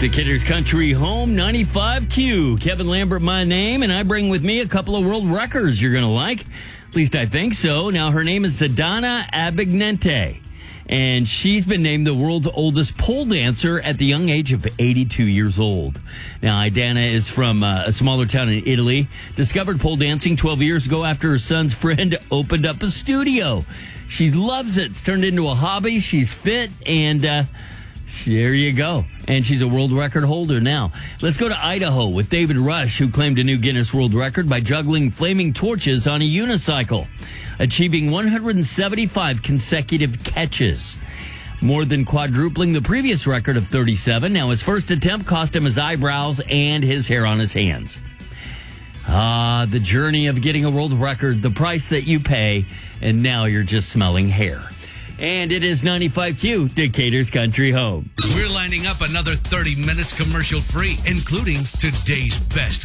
Decatur's Country Home, 95Q. Kevin Lambert, my name, and I bring with me a couple of world records you're going to like. At least I think so. Now, her name is Ziadana Abignete, and she's been named the world's oldest pole dancer at the young age of 82 years old. Now, Ziadana is from a smaller town in Italy, discovered pole dancing 12 years ago after her son's friend opened up a studio. She loves it. It's turned into a hobby. She's fit, and there you go. And she's a world record holder now. Let's go to Idaho with David Rush, who claimed a new Guinness World Record by juggling flaming torches on a unicycle, achieving 175 consecutive catches, more than quadrupling the previous record of 37. Now, his first attempt cost him his eyebrows and his hair on his hands. The journey of getting a world record, the price that you pay, and now you're just smelling hair. And it is 95Q, Decatur's Country Home. We're lining up another 30 minutes commercial free, including today's best